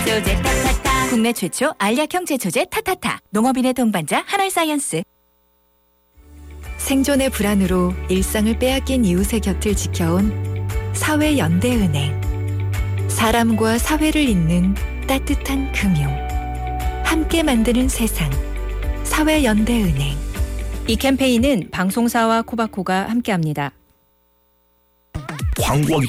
제초제 타타타. 국내 최초 알약형 제초제 타타타. 농업인의 동반자 한알사이언스. 생존의 불안으로 일상을 빼앗긴 이웃의 곁을 지켜온 사회연대은행. 사람과 사회를 잇는 따뜻한 금융. 함께 만드는 세상. 사회연대은행. 이 캠페인은 방송사와 코바코가 함께합니다. 광고하기